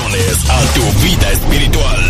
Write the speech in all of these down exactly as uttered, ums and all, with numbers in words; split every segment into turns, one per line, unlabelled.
bendiciones a tu vida espiritual.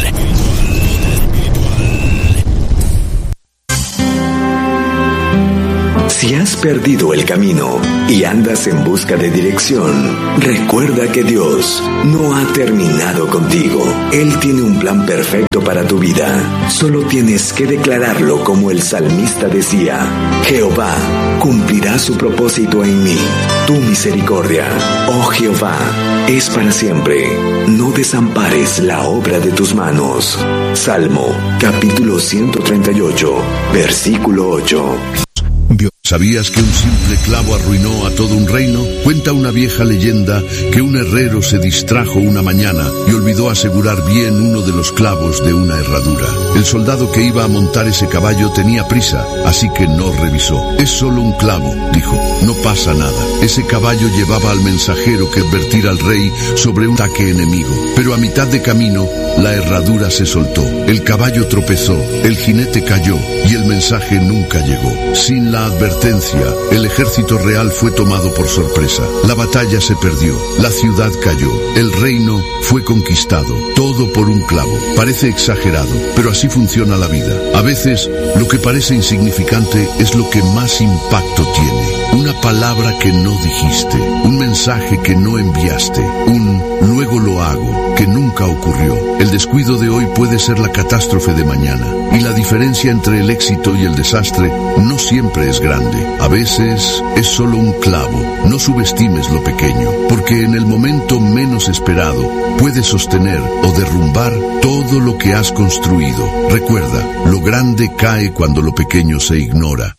Si has perdido el camino y andas en busca de dirección, recuerda que Dios no ha terminado contigo. Él tiene un plan perfecto para tu vida. Solo tienes que declararlo como el salmista decía: Jehová cumplirá su propósito en mí. Tu misericordia, oh Jehová, es para siempre. No desampares la obra de tus manos. Salmo, capítulo ciento treinta y ocho, versículo ocho.
¿Sabías que un simple clavo arruinó a todo un reino? Cuenta una vieja leyenda que un herrero se distrajo una mañana y olvidó asegurar bien uno de los clavos de una herradura. El soldado que iba a montar ese caballo tenía prisa, así que no revisó. Es solo un clavo, dijo, no pasa nada. Ese caballo llevaba al mensajero que advertir al rey sobre un ataque enemigo. Pero a mitad de camino, la herradura se soltó. El caballo tropezó, el jinete cayó y el mensaje nunca llegó. Sin la advertencia, el ejército real fue tomado por sorpresa. La batalla se perdió, la ciudad cayó, el reino fue conquistado, todo por un clavo. Parece exagerado, pero así funciona la vida. A veces, lo que parece insignificante es lo que más impacto tiene. Una palabra que no dijiste, un mensaje que no enviaste, un luego lo hago que nunca ocurrió. El descuido de hoy puede ser la catástrofe de mañana. Y la diferencia entre el éxito y el desastre no siempre es grande. A veces es solo un clavo. No subestimes lo pequeño, porque en el momento menos esperado puede sostener o derrumbar todo lo que has construido. Recuerda, lo grande cae cuando lo pequeño se ignora.